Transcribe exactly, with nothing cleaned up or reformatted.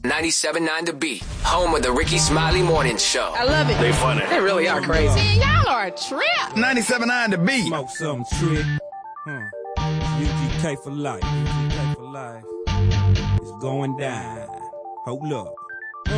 ninety-seven point nine The Beat, home of the Ricky Smiley Morning Show. I love it. They funny. They really are crazy. Man, y'all are a trip. ninety-seven point nine The Beat. Smoke some trick. Huh. U G K for life. U G K for life. It's going down. Hold up.